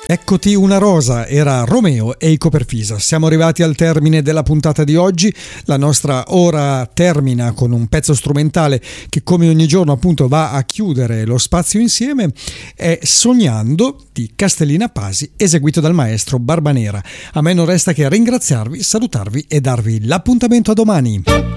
Eccoti una rosa, era Romeo e i Coperfisa. Siamo arrivati al termine della puntata di oggi. La nostra ora termina con un pezzo strumentale che, come ogni giorno, appunto va a chiudere lo spazio insieme. È Sognando di Castellina Pasi, eseguito dal maestro Barbanera. A me non resta che ringraziarvi, salutarvi e darvi l'appuntamento a domani.